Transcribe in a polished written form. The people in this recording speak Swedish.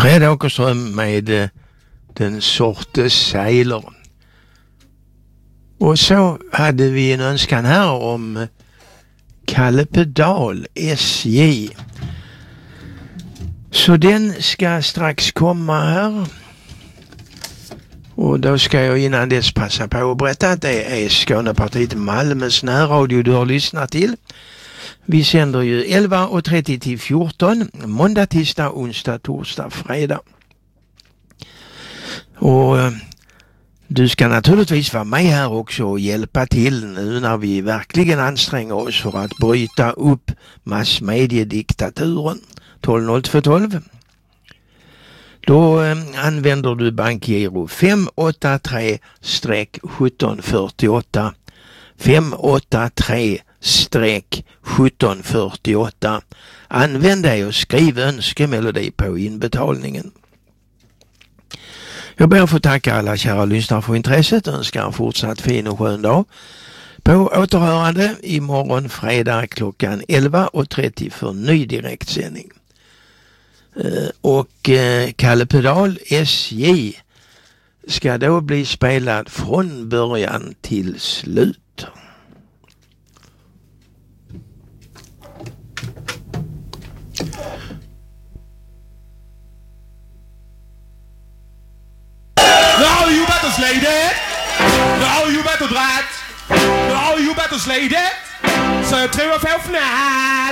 Fred Åkerström med Den sorte Sailor. Och så hade vi en önskan här om Kalle Pedal, SJ. Så den ska strax komma här. Och då ska jag innan dess passa på att berätta att det är Skånepartiet Malmös närradio du har lyssnat till. Vi sänder ju 11:30 till 14, måndag, tisdag, onsdag, torsdag, fredag. Och du ska naturligtvis vara med här också och hjälpa till nu när vi verkligen anstränger oss för att bryta upp massmediediktaturen. 120212. Då använder du bankgiro 583-1748. 583-1748. Använd det och skriv önskemelodi på inbetalningen. Jag ber att få tacka alla kära lyssnare för intresset. Önskar en fortsatt fin och skön dag. På återhörande imorgon fredag klockan 11:30 för ny direktsändning. Och Kalle Pedal, SJ, ska då bli spelad från början till slut. No, you better slay that. No, you better drat. No, you better slay that. Så jag tror jag får fnä.